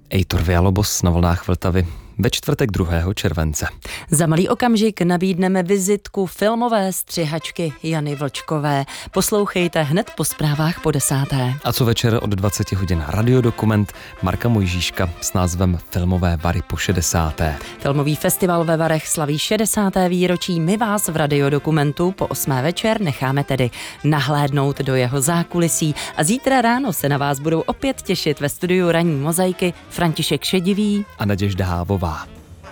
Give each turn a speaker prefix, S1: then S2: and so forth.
S1: Ejtor Vialobos na vlnách Vltavy ve čtvrtek 2. července.
S2: Za malý okamžik nabídneme vizitku filmové střihačky Jany Vlčkové. Poslouchejte hned po zprávách po 10.
S1: A co večer od 20 hodin radiodokument Marka Mojžíška s názvem Filmové vary po 60.
S2: Filmový festival ve Varech slaví 60. výročí. My vás v radiodokumentu po 8. večer necháme tedy nahlédnout do jeho zákulisí. A zítra ráno se na vás budou opět těšit ve studiu Ranní mozaiky František Šedivý
S1: a Naděžda Hávová.